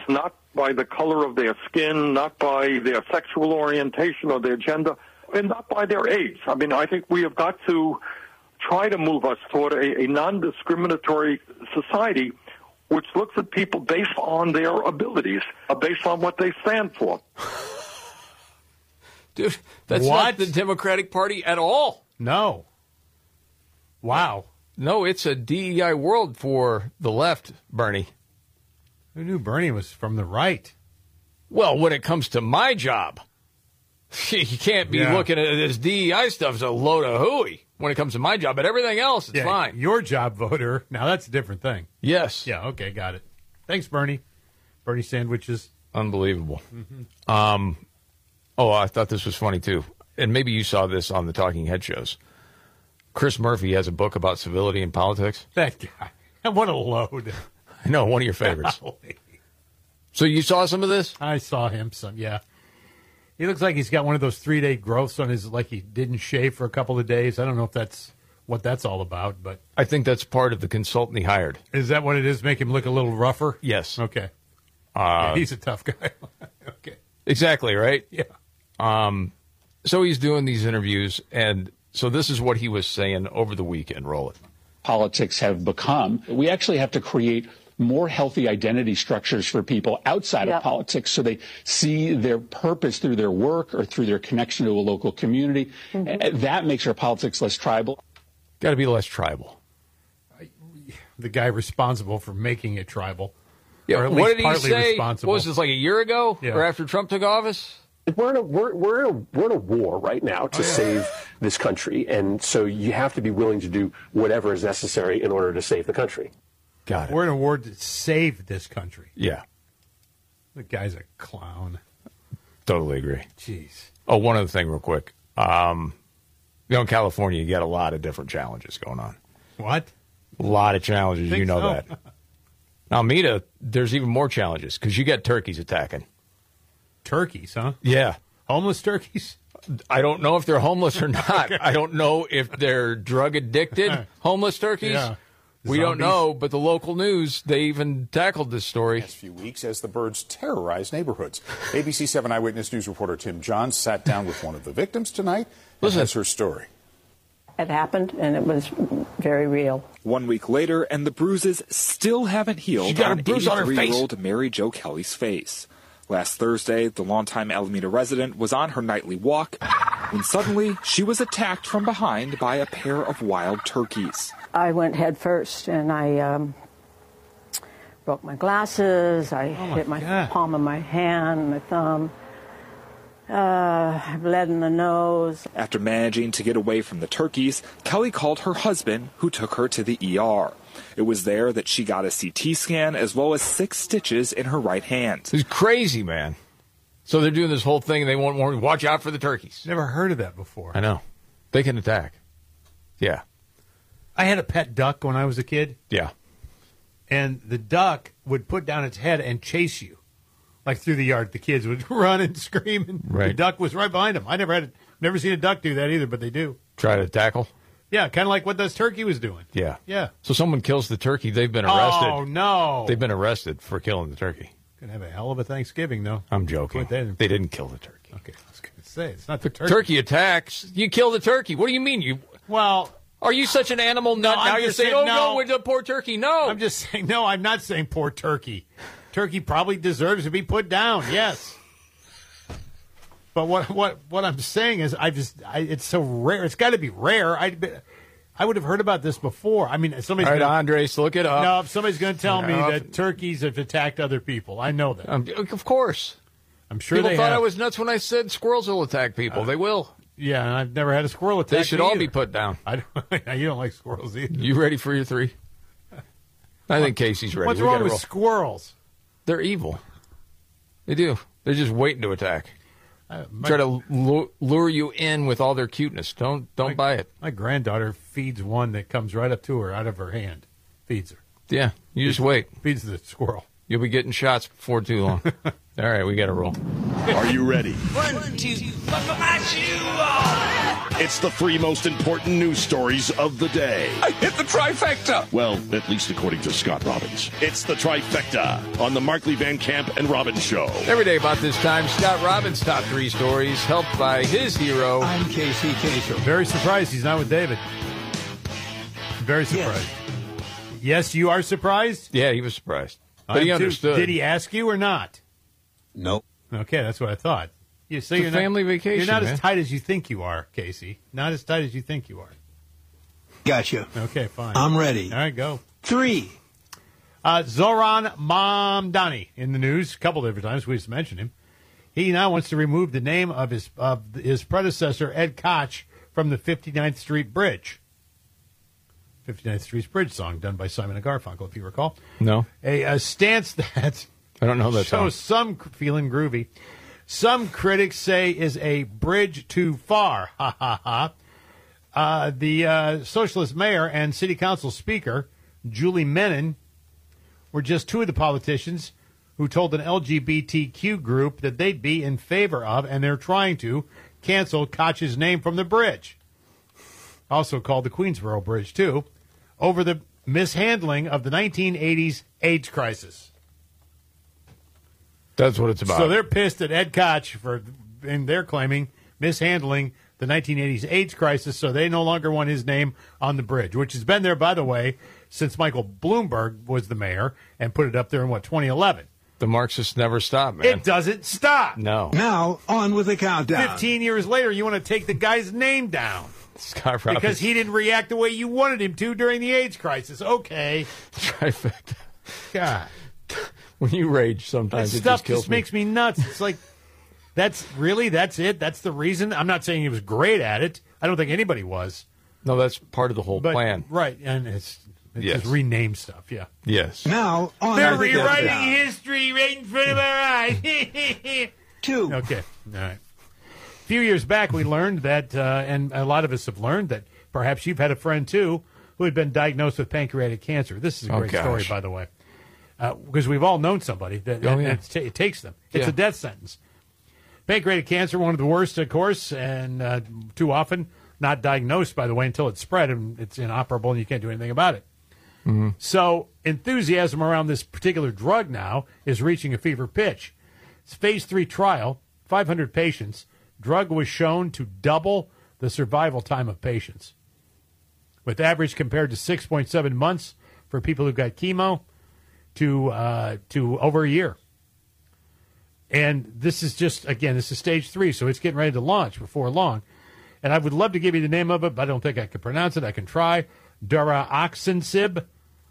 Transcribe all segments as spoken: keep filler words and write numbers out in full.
not by the color of their skin, not by their sexual orientation or their gender, and not by their age. I mean, I think we have got to try to move us toward a, a non-discriminatory society which looks at people based on their abilities, uh, based on what they stand for. Dude, that's what? not the Democratic Party at all. No. Wow. No, it's a D E I world for the left, Bernie. Who knew Bernie was from the right? Well, when it comes to my job, you can't be Yeah. looking at this D E I stuff as a load of hooey when it comes to my job. But everything else, it's Yeah, fine. Your job voter. Now, that's a different thing. Yes. Yeah, okay, got it. Thanks, Bernie. Bernie sandwiches. Unbelievable. Mm-hmm. Um, oh, I thought this was funny, too. And maybe you saw this on the Talking Head shows. Chris Murphy has a book about civility in politics. That guy. What a load. I know, one of your favorites. So you saw some of this? I saw him some, yeah. He looks like he's got one of those three-day growths on his, like he didn't shave for a couple of days. I don't know if that's what that's all about, but... I think that's part of the consultant he hired. Is that what it is, make him look a little rougher? Yes. Okay. Uh, yeah, he's a tough guy. Okay. Exactly, right? Yeah. Um, so he's doing these interviews, and so this is what he was saying over the weekend. Roll it. Politics have become. We actually have to create more healthy identity structures for people outside Yep. of politics so they see their purpose through their work or through their connection to a local community. Mm-hmm. That makes our politics less tribal. Got to be less tribal. The guy responsible for making it tribal. Yeah, or at what least did he partly say? responsible. What was this, like a year ago? Yeah. Or after Trump took office? We're in a we're we're in a, we're in a war right now to Oh, yeah. save this country, and so you have to be willing to do whatever is necessary in order to save the country. Got it. We're in a war to save this country. Yeah, The guy's a clown. totally agree. Jeez. Oh, one other thing real quick. Um, you know, in California, you get a lot of different challenges going on. What? A lot of challenges. Think You know so? that. Alameda, there's even more challenges because you got turkeys attacking. Turkeys, huh? Yeah. Homeless turkeys? I don't know if they're homeless or not. I don't know if they're drug addicted homeless turkeys. Yeah. We don't Zombies. know, but the local news, they even tackled this story. Last few weeks as the birds terrorize neighborhoods. A B C seven Eyewitness News reporter Tim Johns sat down with one of the victims tonight and Listen. has her story. It happened, and it was very real. One week later, and the bruises still haven't healed She got a on bruise on her face. eighty-three-year-old Mary Jo Kelly's face. Last Thursday, the longtime Alameda resident was on her nightly walk when suddenly she was attacked from behind by a pair of wild turkeys. I went head first, and I um, broke my glasses. I Oh, my hit my God. palm of my hand, my thumb. Uh, I bled in the nose. After managing to get away from the turkeys, Kelly called her husband, who took her to the E R. It was there that she got a C T scan as well as six stitches in her right hand. It's crazy, man. So they're doing this whole thing, and they want more. Watch out for the turkeys. Never heard of that before. I know. They can attack. Yeah. I had a pet duck when I was a kid, Yeah. and the duck would put down its head and chase you, like through the yard. The kids would run and scream, and the Right. duck was right behind them. I never had, never seen a duck do that either, but they do. Try to tackle. Yeah, kind of like what this turkey was doing. Yeah. Yeah. So someone kills the turkey. They've been arrested. Oh no! They've been arrested for killing the turkey. Gonna have a hell of a Thanksgiving, though. I'm joking. Put that in- They didn't kill the turkey. Okay, I was gonna say it's not the turkey. Turkey attacks. You kill the turkey. What do you mean? You Well, are you such an animal nut? I'm now you're just saying, saying "Oh no. no, with the poor turkey." No, I'm just saying. No, I'm not saying poor turkey. Turkey probably deserves to be put down. Yes. But what what what I'm saying is, I just I, it's so rare. It's got to be rare. I I would have heard about this before. I mean, somebody's All right, gonna, Andres, look it up. no. If somebody's going to tell me No. that turkeys have attacked other people, I know that. Um, of course. I'm sure People they thought have. I was nuts when I said squirrels will attack people. they will. Yeah, and I've never had a squirrel attack. They should me all either. be put down. I don't, you don't like squirrels either. You ready for your three? I think Casey's ready. What's We wrong gotta with roll. squirrels? They're evil. They do. They're just waiting to attack. Uh, my, Try to lu- lure you in with all their cuteness. Don't don't my, buy it. My granddaughter feeds one that comes right up to her out of her hand. Feeds her. Yeah, you just wait. Feeds the squirrel. You'll be getting shots before too long. All right, we got to roll. Are you ready? One, two, one for my shoe. It's the three most important news stories of the day. I hit the trifecta! Well, at least according to Scott Robbins. It's the trifecta on the Markley Van Camp and Robbins Show. Every day about this time, Scott Robbins' top three stories, helped by his hero. I'm Casey Kasem. Very surprised he's not with David. Very surprised. Yes, yes you are surprised? Yeah, he was surprised. But I'm he too. understood. Did he ask you or not? Nope. Okay, that's what I thought. You, so it's you're a family not, vacation, You're not man. as tight as you think you are, Casey. Not as tight as you think you are. Gotcha. Okay, fine. I'm ready. All right, go. Three. Uh, Zoran Mamdani in the news a couple different times. We just mentioned him. He now wants to remove the name of his of his predecessor, Ed Koch, from the fifty-ninth Street Bridge. fifty-ninth Street Bridge song done by Simon and Garfunkel, if you recall. No. A, a stance that I don't know that shows song. some feeling groovy. Some critics say is a bridge too far. Ha ha ha. Uh, the uh, socialist mayor and city council speaker, Julie Menon, were just two of the politicians who told an L G B T Q group that they'd be in favor of, and they're trying to, cancel Koch's name from the bridge. Also called the Queensboro Bridge, too, over the mishandling of the nineteen eighties AIDS crisis. That's what it's about. So they're pissed at Ed Koch for, and they're claiming, mishandling the nineteen eighties AIDS crisis, so they no longer want his name on the bridge, which has been there, by the way, since Michael Bloomberg was the mayor and put it up there in, what, twenty eleven. The Marxists never stop, man. It doesn't stop. No. Now, on with the countdown. Fifteen years later, you want to take the guy's name down. Scott Robbins. Because he didn't react the way you wanted him to during the AIDS crisis. Okay. Trifecta. God. When you rage, sometimes That it stuff just kills just me. makes me nuts. It's like, that's really, that's it? That's the reason? I'm not saying he was great at it. I don't think anybody was. No, that's part of the whole But, plan. Right, and it's, it's Yes. just rename stuff, yeah. Yes. Now, on They're with the rewriting countdown. history right in front of our eyes. Two. Okay, all right. A few years back, we learned that, uh, and a lot of us have learned that perhaps you've had a friend, too, who had been diagnosed with pancreatic cancer. This is a Oh, great gosh. story, by the way. Uh, because we've all known somebody that Oh, and yeah. it's ta- it takes them. It's Yeah. a death sentence. Pancreatic cancer, one of the worst, of course, and uh, too often not diagnosed, by the way, until it's spread and it's inoperable and you can't do anything about it. Mm-hmm. So enthusiasm around this particular drug now is reaching a fever pitch. It's phase three trial, five hundred patients. Drug was shown to double the survival time of patients, with average compared to six point seven months for people who got chemo to uh, to over a year. And this is just, again, this is stage three, so it's getting ready to launch before long. And I would love to give you the name of it, but I don't think I can pronounce it. I can try. Daraxonrasib.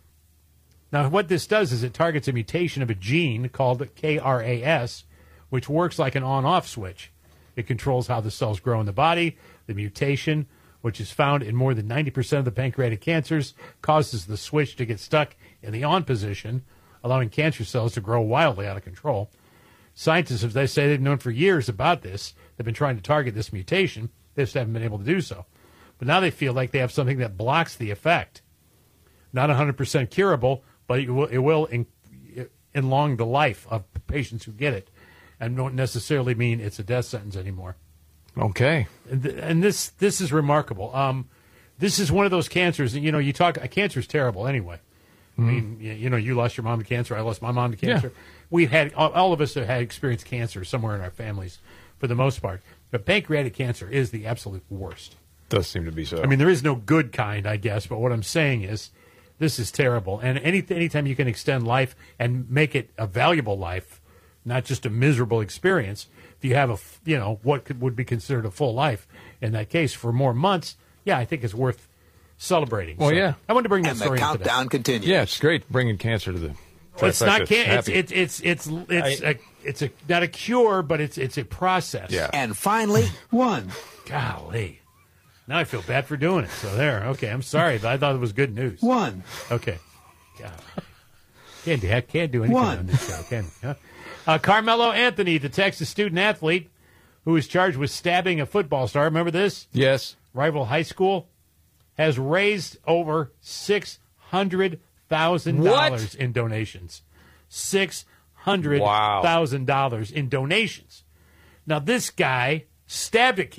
Now, what this does is it targets a mutation of a gene called K R A S, which works like an on-off switch. It controls how the cells grow in the body. The mutation, which is found in more than ninety percent of the pancreatic cancers, causes the switch to get stuck in the on position, allowing cancer cells to grow wildly out of control. Scientists, as they say, they've known for years about this. They've been trying to target this mutation. They just haven't been able to do so. But now they feel like they have something that blocks the effect. Not one hundred percent curable, but it will, it will en- enlong the life of patients who get it, and don't necessarily mean it's a death sentence anymore. Okay. And, th- and this this is remarkable. Um, this is one of those cancers that, you know, you talk, a cancer is terrible anyway. I mean, you, you know, you lost your mom to cancer. I lost my mom to cancer. Yeah. We've had, all, all of us have had experienced cancer somewhere in our families for the most part. But pancreatic cancer is the absolute worst. Does seem to be so. I mean, there is no good kind, I guess, but what I'm saying is this is terrible. And any anytime you can extend life and make it a valuable life, not just a miserable experience, if you have a, f- you know, what could, would be considered a full life in that case for more months, yeah, I think it's worth celebrating. Well, So, yeah. I wanted to bring that And the story into today. countdown continues. yeah, it's great bringing cancer to the. Well, it's not trifecta. can it's Happy. it's it's it's it's a it's a not a cure, but it's it's a process. Yeah. And finally, one. Golly. Now I feel bad for doing it. So there. Okay, I'm sorry, but I thought it was good news. One. Okay. God. Can't do can't do anything One. on this show, can we? Huh? Uh, Carmelo Anthony, the Texas student athlete who was charged with stabbing a football star. Remember this? Yes. Rival high school has raised over six hundred thousand dollars in donations. Six hundred thousand dollars in donations. Now this guy stabbed a kid.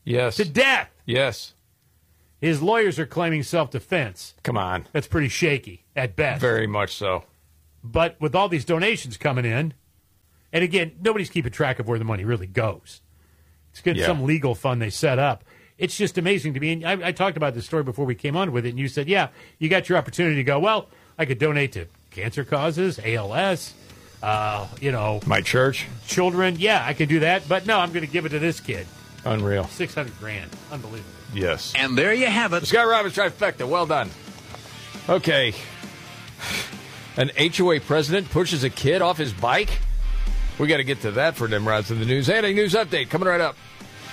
Yes. To death. Yes. His lawyers are claiming self-defense. Come on. That's pretty shaky at best. Very much so. But with all these donations coming in, and again, nobody's keeping track of where the money really goes. It's good, Yeah. some legal fund they set up. It's just amazing to me. And I, I talked about this story before we came on with it, and you said, yeah, you got your opportunity to go, well, I could donate to cancer causes, A L S, uh, you know. My church. Children. Yeah, I could do that. But no, I'm going to give it to this kid. Unreal. six hundred grand. Unbelievable. Yes. And there you have it. The Scott Robbins trifecta. Well done. Okay. An H O A president pushes a kid off his bike? We got to get to that for Nimrods in the news. And a news update coming right up.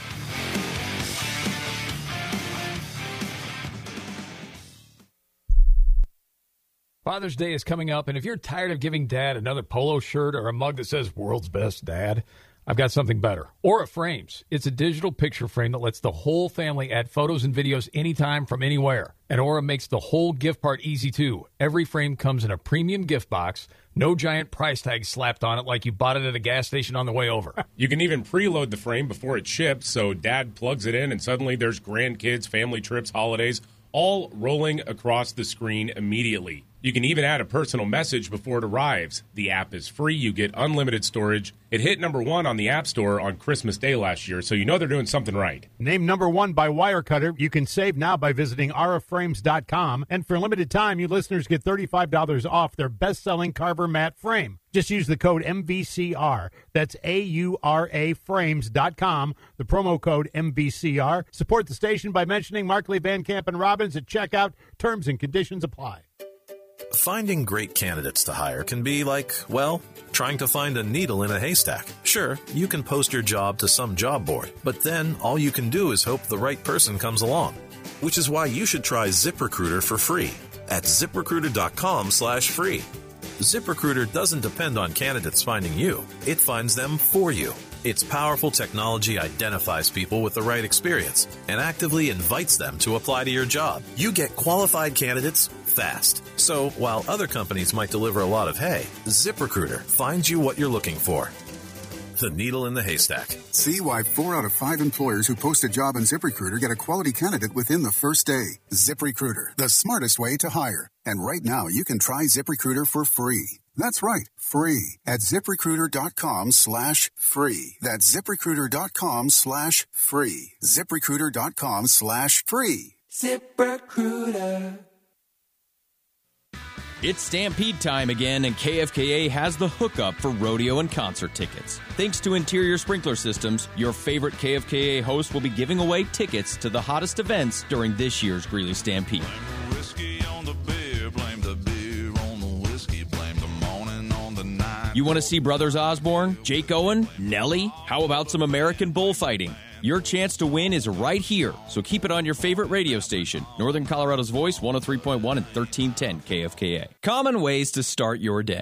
Father's Day is coming up, and if you're tired of giving Dad another polo shirt or a mug that says World's Best Dad, I've got something better. Aura Frames. It's a digital picture frame that lets the whole family add photos and videos anytime from anywhere. And Aura makes the whole gift part easy, too. Every frame comes in a premium gift box. No giant price tag slapped on it like you bought it at a gas station on the way over. You can even preload the frame before it ships, so Dad plugs it in, and suddenly there's grandkids, family trips, holidays, all rolling across the screen immediately. You can even add a personal message before it arrives. The app is free. You get unlimited storage. It hit number one on the App Store on Christmas Day last year, so you know they're doing something right. Named number one by Wirecutter, you can save now by visiting aura frames dot com. And for a limited time, you listeners get thirty-five dollars off their best-selling Carver Matte frame. Just use the code M V C R. That's A U R A frames dot com, the promo code M V C R. Support the station by mentioning Markley, Van Camp, and Robbins at checkout. Terms and conditions apply. Finding great candidates to hire can be like, well, trying to find a needle in a haystack. Sure, you can post your job to some job board, but then all you can do is hope the right person comes along. Which is why you should try ZipRecruiter for free at ZipRecruiter.com slash free. ZipRecruiter doesn't depend on candidates finding you. It finds them for you. Its powerful technology identifies people with the right experience and actively invites them to apply to your job. You get qualified candidates fast. So while other companies might deliver a lot of hay, ZipRecruiter finds you what you're looking for. The needle in the haystack. See why four out of five employers who post a job on ZipRecruiter get a quality candidate within the first day. ZipRecruiter, the smartest way to hire. And right now, you can try ZipRecruiter for free. That's right, free at ZipRecruiter.com slash free. That's ZipRecruiter.com slash free. ZipRecruiter.com slash free. ZipRecruiter. It's Stampede time again, and K F K A has the hookup for rodeo and concert tickets. Thanks to Interior Sprinkler Systems, your favorite K F K A host will be giving away tickets to the hottest events during this year's Greeley Stampede. You want to see Brothers Osborne, Jake Owen, Nelly? How about some American bullfighting? Your chance to win is right here, so keep it on your favorite radio station. Northern Colorado's Voice, one oh three point one and thirteen ten K F K A. Common ways to start your day.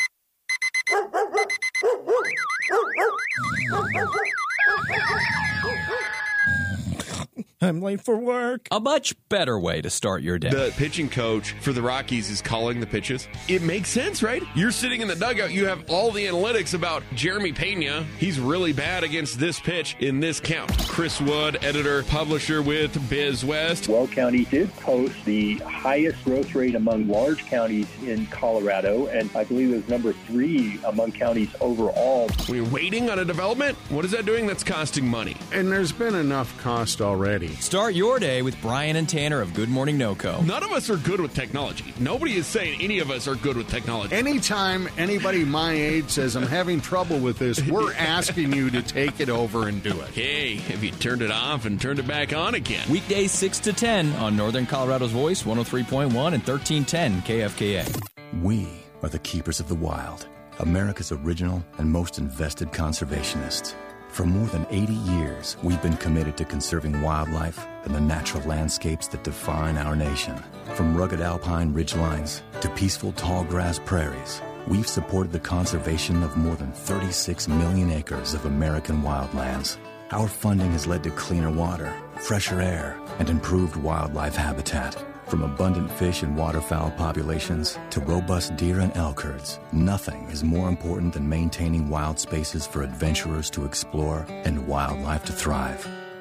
I'm late for work. A much better way to start your day. The pitching coach for the Rockies is calling the pitches. It makes sense, right? You're sitting in the dugout. You have all the analytics about Jeremy Pena. He's really bad against this pitch in this count. Chris Wood, editor, publisher with Biz West. Weld County did post the highest growth rate among large counties in Colorado, and I believe it was number three among counties overall. When you're waiting on a development, what is that doing that's costing money? And there's been enough cost already. Start your day with Brian and Tanner of Good Morning NoCo. None of us are good with technology. Nobody is saying any of us are good with technology. Anytime anybody my age says I'm having trouble with this, we're asking you to take it over and do it. Hey, have you turned it off and turned it back on again? Weekdays six to ten on Northern Colorado's Voice, one oh three point one and thirteen ten K F K A. We are the keepers of the wild, America's original and most invested conservationists. For more than eighty years, we've been committed to conserving wildlife and the natural landscapes that define our nation. From rugged alpine ridgelines to peaceful tall grass prairies, we've supported the conservation of more than thirty-six million acres of American wildlands. Our funding has led to cleaner water, fresher air, and improved wildlife habitat. From abundant fish and waterfowl populations to robust deer and elk herds, nothing is more important than maintaining wild spaces for adventurers to explore and wildlife to thrive.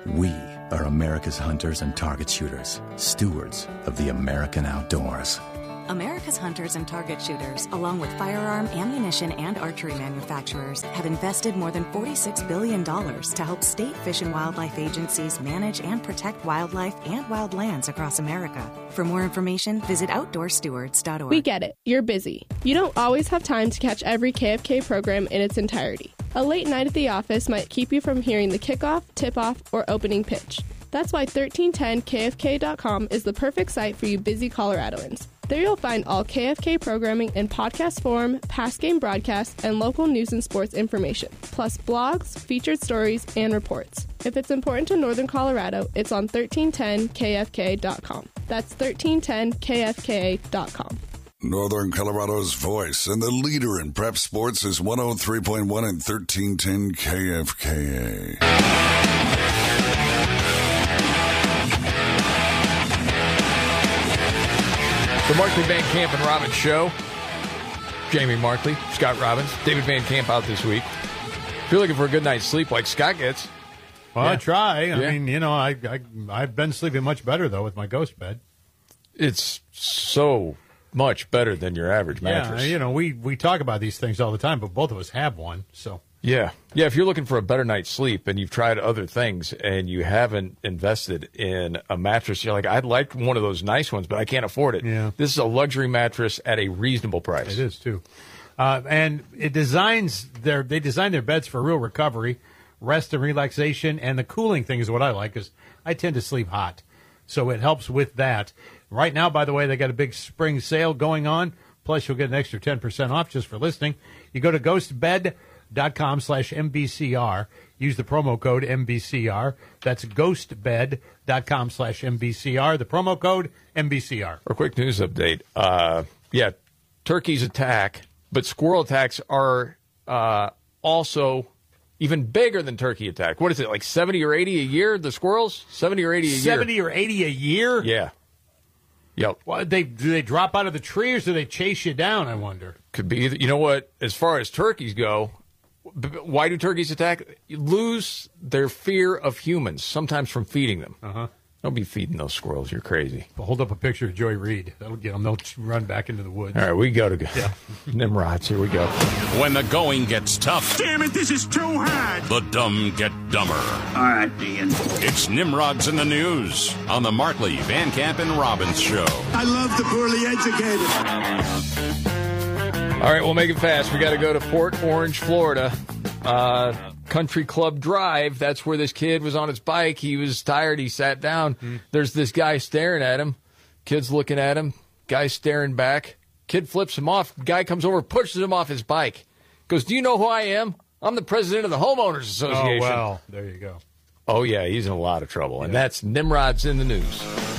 We are America's hunters and target shooters, stewards of the American outdoors. America's hunters and target shooters, along with firearm, ammunition, and archery manufacturers, have invested more than forty-six billion dollars to help state fish and wildlife agencies manage and protect wildlife and wild lands across America. For more information, visit outdoor stewards dot org. We get it. You're busy. You don't always have time to catch every K F K program in its entirety. A late night at the office might keep you from hearing the kickoff, tip-off, or opening pitch. That's why thirteen ten K F K dot com is the perfect site for you busy Coloradoans. There you'll find all K F K programming in podcast form, past game broadcasts, and local news and sports information, plus blogs, featured stories, and reports. If it's important to Northern Colorado, it's on thirteen ten K F K dot com. That's thirteen ten K F K dot com. Northern Colorado's voice and the leader in prep sports is one oh three point one and thirteen ten K F K A. The Markley, Van Camp, and Robbins Show. Jamie Markley, Scott Robbins, David Van Camp out this week. If you're looking for a good night's sleep like Scott gets. Well, yeah. I try. I yeah. mean, you know, I, I, I've been sleeping much better, though, with my ghost bed. It's so much better than your average mattress. Yeah, you know, we, we talk about these things all the time, but both of us have one, so... Yeah. Yeah, if you're looking for a better night's sleep and you've tried other things and you haven't invested in a mattress, you're like, I'd like one of those nice ones, but I can't afford it. Yeah. This is a luxury mattress at a reasonable price. It is, too. Uh, and it designs their they design their beds for real recovery, rest and relaxation, and the cooling thing is what I like because I tend to sleep hot. So it helps with that. Right now, by the way, they got a big spring sale going on. Plus, you'll get an extra ten percent off just for listening. You go to ghost bed dot com slash M B C R. Use the promo code M B C R. That's ghost bed dot com slash M B C R. The promo code M B C R. For a quick news update. Uh, yeah, turkeys attack, but squirrel attacks are uh, also even bigger than turkey attack. What is it, like seventy or eighty a year, the squirrels? seventy or eighty a year. seventy or eighty a year? Yeah. Yep. Well, they, do they drop out of the tree or do they chase you down, I wonder? Could be either. You know what? As far as turkeys go, why do turkeys attack? You lose their fear of humans, sometimes from feeding them. Uh-huh. Don't be feeding those squirrels. You're crazy. But hold up a picture of Joy Reid. That'll get them. They'll run back into the woods. All right, we go to go. Yeah. Nimrods, here we go. When the going gets tough. Damn it, this is too hard. The dumb get dumber. All right, Ian. It's Nimrods in the News on the Markley, Van Camp, and Robbins Show. I love the poorly educated. All right, we'll make it fast. We got to go to Port Orange, Florida. Uh, Country Club Drive. That's where this kid was on his bike. He was tired. He sat down. Mm. There's this guy staring at him. Kid's looking at him. Guy staring back. Kid flips him off. Guy comes over, pushes him off his bike. Goes, do you know who I am? I'm the president of the Homeowners Association. Oh, well, there you go. Oh, yeah, he's in a lot of trouble. Yeah. And that's Nimrod's in the News.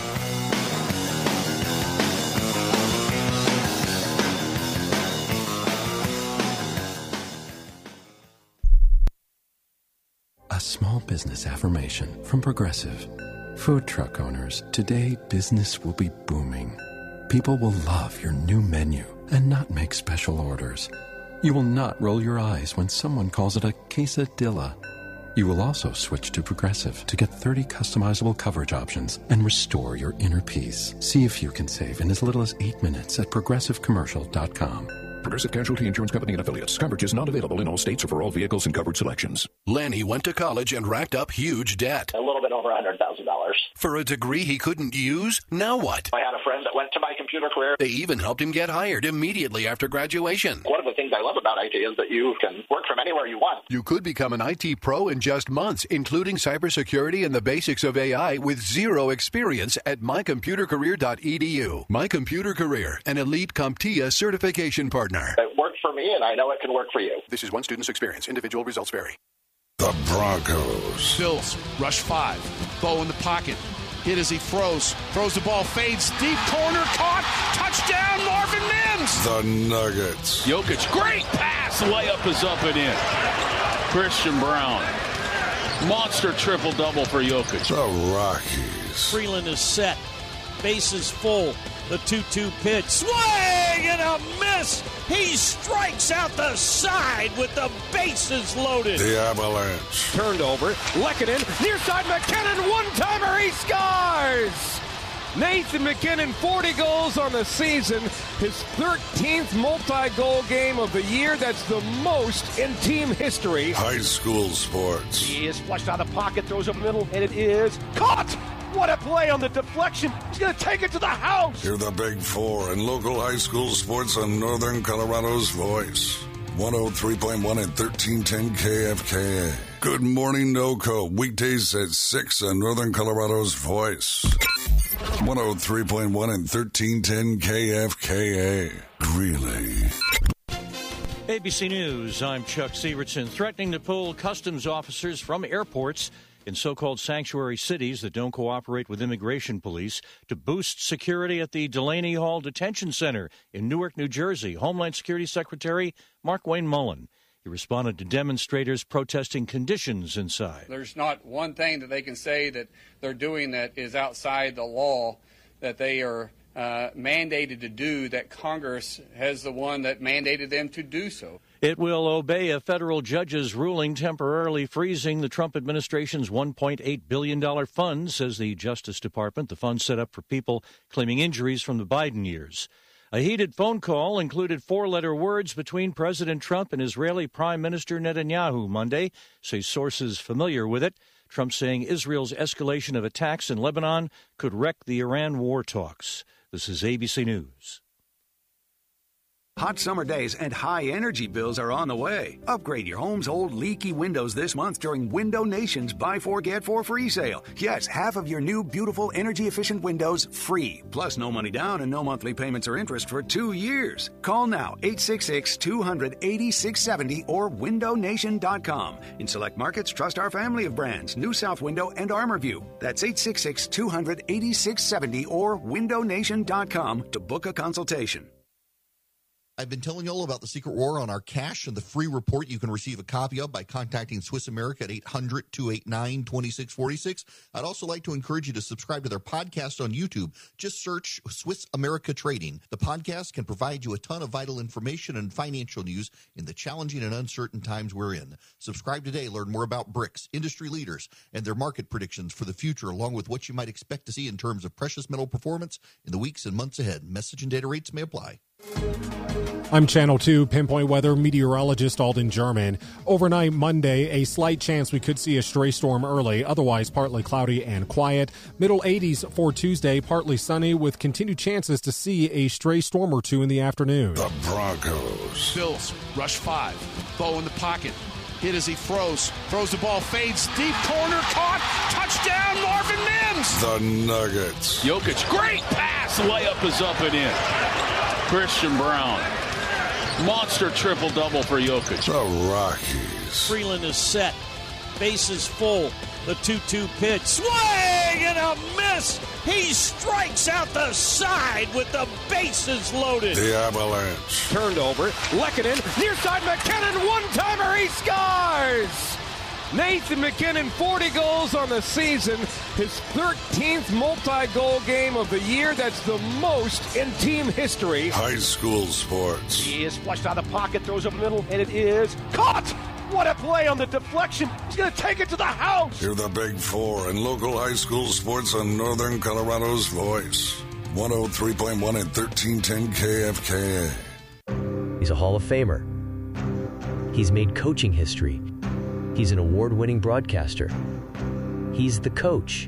A small business affirmation from Progressive. Food truck owners, today business will be booming. People will love your new menu and not make special orders. You will not roll your eyes when someone calls it a quesadilla. You will also switch to Progressive to get thirty customizable coverage options and restore your inner peace. See if you can save in as little as eight minutes at progressive commercial dot com. Progressive Casualty Insurance Company and Affiliates. Coverage is not available in all states or for all vehicles and covered selections. Lanny went to college and racked up huge debt. A little bit over one hundred thousand dollars. For a degree he couldn't use? Now what? I had a friend that went to my computer career. They even helped him get hired immediately after graduation. One of the things I love about I T is that you can work from anywhere you want. You could become an I T pro in just months, including cybersecurity and the basics of A I with zero experience at my computer career dot e d u. My Computer Career, an elite CompTIA certification partner. It worked for me, and I know it can work for you. This is one student's experience. Individual results vary. The Broncos. Bills rush five. Bo in the pocket. Hit as he throws. Throws the ball. Fades. Deep corner. Caught. Touchdown, Marvin Mims. The Nuggets. Jokic. Great pass. Layup is up and in. Christian Brown. Monster triple-double for Jokic. The Rockies. Freeland is set. Bases full. The two two pitch. Swing and a miss. He strikes out the side with the bases loaded. The Avalanche. Turned over. Lehkonen. Near side McKinnon. One-timer. He scores. Nathan MacKinnon, forty goals on the season. His thirteenth multi-goal game of the year. That's the most in team history. High school sports. He is flushed out of the pocket, throws up the middle, and it is caught. What a play on the deflection. He's going to take it to the house. Hear the Big Four and local high school sports on Northern Colorado's Voice. one oh three point one and thirteen ten K F K A. Good morning, NoCo. Weekdays at six on Northern Colorado's Voice. one oh three point one and thirteen ten K F K A. Greeley. A B C News, I'm Chuck Severson. Threatening to pull customs officers from airports in so-called sanctuary cities that don't cooperate with immigration police to boost security at the Delaney Hall Detention Center in Newark, New Jersey. Homeland Security Secretary Mark Wayne Mullen. He responded to demonstrators protesting conditions inside. There's not one thing that they can say that they're doing that is outside the law, that they are uh, mandated to do, that Congress has the one that mandated them to do so. It will obey a federal judge's ruling temporarily freezing the Trump administration's one point eight billion dollars fund, says the Justice Department. The fund set up for people claiming injuries from the Biden years. A heated phone call included four-letter words between President Trump and Israeli Prime Minister Netanyahu Monday, say sources familiar with it. Trump saying Israel's escalation of attacks in Lebanon could wreck the Iran war talks. This is A B C News. Hot summer days and high energy bills are on the way. Upgrade your home's old leaky windows this month during Window Nation's Buy Four, Get Four free sale. Yes, half of your new, beautiful, energy-efficient windows free. Plus, no money down and no monthly payments or interest for two years. Call now, eight six six, two hundred, eighty-six seventy or window nation dot com. In select markets, trust our family of brands, New South Window and ArmorView. That's eight six six, two hundred, eighty-six seventy or window nation dot com to book a consultation. I've been telling you all about the secret war on our cash and the free report you can receive a copy of by contacting Swiss America at eight hundred, two eight nine, two six four six. I'd also like to encourage you to subscribe to their podcast on YouTube. Just search Swiss America Trading. The podcast can provide you a ton of vital information and financial news in the challenging and uncertain times we're in. Subscribe today. Learn more about BRICS, industry leaders, and their market predictions for the future, along with what you might expect to see in terms of precious metal performance in the weeks and months ahead. Message and data rates may apply. I'm Channel two Pinpoint Weather meteorologist Alden German. Overnight Monday, a slight chance we could see a stray storm early, otherwise partly cloudy and quiet. Middle eighties for Tuesday, partly sunny with continued chances to see a stray storm or two in the afternoon. The Broncos. Bills rush five. Bo in the pocket. Hit as he throws. Throws the ball, fades deep, corner caught. Touchdown, Marvin Mims. The Nuggets. Jokic, great pass. Layup is up and in. Christian Brown. Monster triple-double for Jokic. The Rockies. Freeland is set. Bases full. The two two pitch. Swing and a miss. He strikes out the side with the bases loaded. The Avalanche. Turned over. Lehkonen. Near side McKinnon. One-timer. He scores. Nathan MacKinnon, forty goals on the season. His thirteenth multi-goal game of the year. That's the most in team history. High school sports. He is flushed out of the pocket, throws up the middle, and it is caught. What a play on the deflection. He's going to take it to the house. Hear the Big Four and local high school sports on Northern Colorado's Voice. one oh three point one and thirteen ten K F K A. He's a Hall of Famer. He's made coaching history. He's an award-winning broadcaster. He's the coach.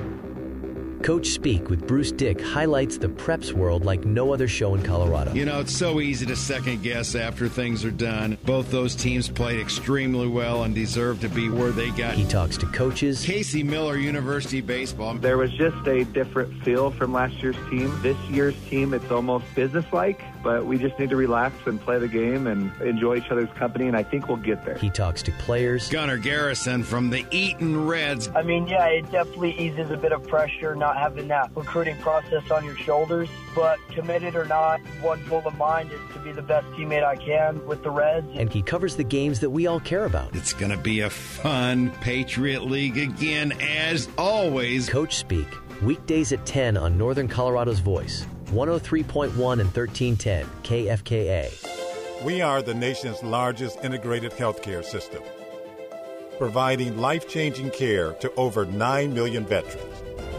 Coach Speak with Bruce Dick highlights the preps world like no other show in Colorado. You know, it's so easy to second guess after things are done. Both those teams played extremely well and deserve to be where they got. He talks to coaches. Casey Miller, University Baseball. There was just a different feel from last year's team. This year's team, it's almost businesslike, but we just need to relax and play the game and enjoy each other's company, and I think we'll get there. He talks to players. Gunnar Garrison from the Eaton Reds. I mean, yeah, it definitely eases a bit of pressure not having that recruiting process on your shoulders, but committed or not, one goal of mine is to be the best teammate I can with the Reds. And he covers the games that we all care about. It's going to be a fun Patriot League again, as always. Coach Speak, weekdays at ten on Northern Colorado's Voice. one oh three point one and thirteen ten K F K A. We are the nation's largest integrated healthcare system, providing life-changing care to over nine million veterans.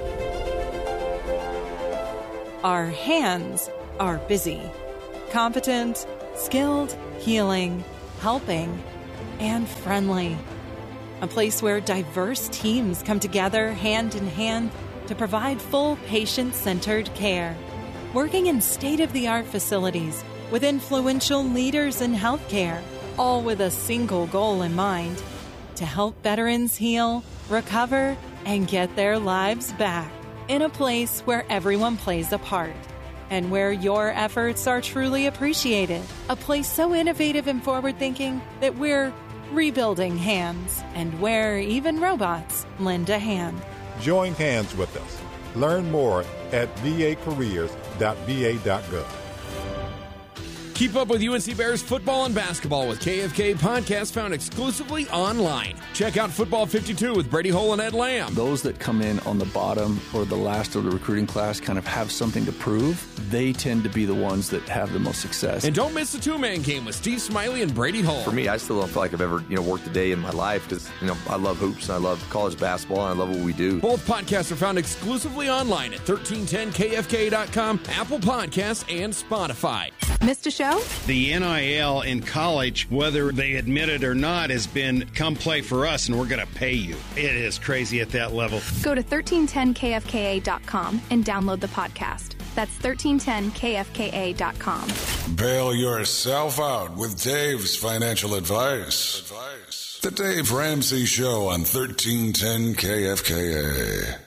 Our hands are busy, competent, skilled, healing, helping, and friendly. A place where diverse teams come together hand in hand to provide full patient-centered care. Working in state-of-the-art facilities with influential leaders in healthcare, all with a single goal in mind: to help veterans heal, recover, and get their lives back in a place where everyone plays a part and where your efforts are truly appreciated. A place so innovative and forward-thinking that we're rebuilding hands and where even robots lend a hand. Join hands with us. Learn more at v a careers dot v a dot gov. Keep up with U N C Bears football and basketball with K F K podcasts found exclusively online. Check out Football fifty-two with Brady Hole and Ed Lamb. Those that come in on the bottom or the last of the recruiting class kind of have something to prove. They tend to be the ones that have the most success. And don't miss the two-man game with Steve Smiley and Brady Hole. For me, I still don't feel like I've ever, you know, worked a day in my life because, you know, I love hoops and I love college basketball and I love what we do. Both podcasts are found exclusively online at thirteen ten K F K dot com, Apple Podcasts, and Spotify. Missed a show? The N I L in college, whether they admit it or not, has been come play for us and we're going to pay you. It is crazy at that level. Go to thirteen ten K F K A dot com and download the podcast. That's thirteen ten K F K A dot com. Bail yourself out with Dave's financial advice. Advice. The Dave Ramsey Show on thirteen ten K F K A.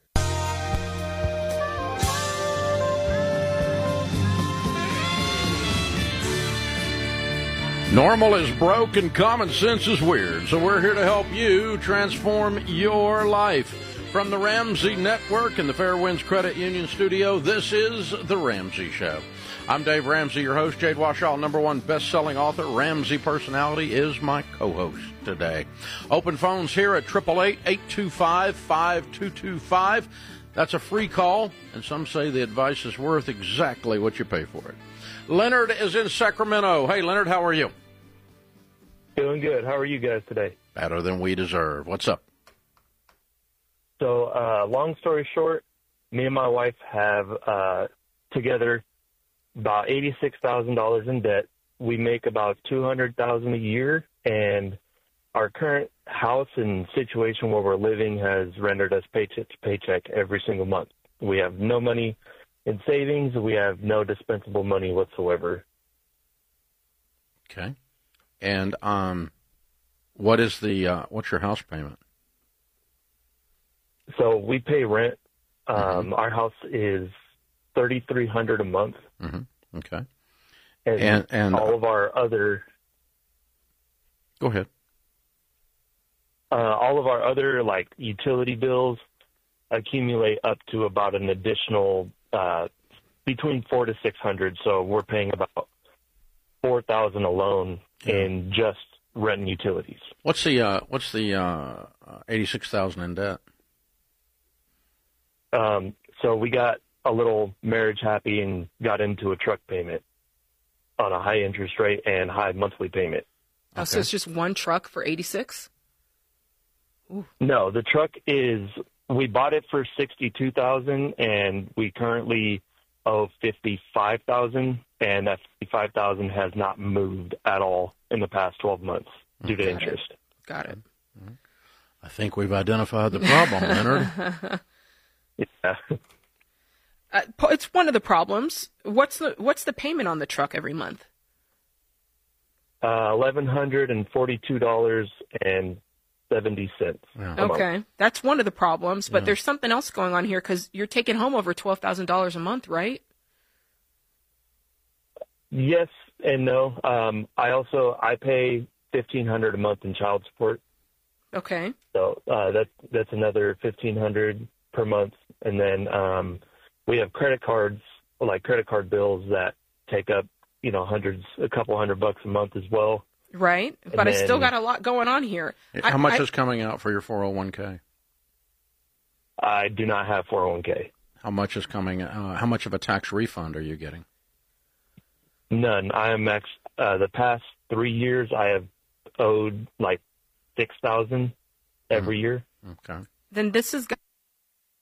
Normal is broke and common sense is weird, so we're here to help you transform your life. From the Ramsey Network and the Fairwinds Credit Union Studio, this is The Ramsey Show. I'm Dave Ramsey, your host. Jade Warshaw, number one best-selling author, Ramsey personality, is my co-host today. Open phones here at eight eight eight, eight two five, five two two five. That's a free call, and some say the advice is worth exactly what you pay for it. Leonard is in Sacramento. Hey, Leonard, how are you? Doing good. How are you guys today? Better than we deserve. What's up? So, uh, long story short, me and my wife have uh, together about eighty-six thousand dollars in debt. We make about two hundred thousand dollars a year, and our current house and situation where we're living has rendered us paycheck to paycheck every single month. We have no money in savings. We have no dispensable money whatsoever. Okay. And um, what is the uh, what's your house payment? So we pay rent. Um, mm-hmm. Our house is thirty-three hundred dollars a month. Mm-hmm. Okay. And, and and all of our other. Go ahead. Uh, all of our other like utility bills accumulate up to about an additional uh, between four to six hundred. So we're paying about four thousand alone yeah. in just rent and utilities. What's the uh, what's the uh, eighty-six thousand in debt? Um, so we got a little marriage happy and got into a truck payment on a high interest rate and high monthly payment. Oh, okay. So it's just one truck for eighty-six? No, the truck is, we bought it for sixty-two thousand dollars and we currently owe fifty-five thousand dollars, and that fifty-five thousand dollars has not moved at all in the past twelve months due to interest. Got it. I think we've identified the problem, Leonard. Yeah. Uh, it's one of the problems. What's the what's the payment on the truck every month? Uh, eleven hundred and forty-two dollars and seventy cents. Yeah. Okay, that's one of the problems. But Yeah. there's something else going on here because you're taking home over twelve thousand dollars a month, right? Yes and no. Um, I also I pay fifteen hundred a month in child support. Okay. So uh, that's that's another fifteen hundred per month, and then um, we have credit cards, like credit card bills that take up, you know, hundreds, a couple hundred bucks a month as well. Right, And but I then- still got a lot going on here. How I, much I, is coming out for your four oh one k? I do not have four oh one k. How much is coming? Uh, how much of a tax refund are you getting? None. I am ex. Uh, the past three years, I have owed like six thousand every Mm. year. Okay. Then this is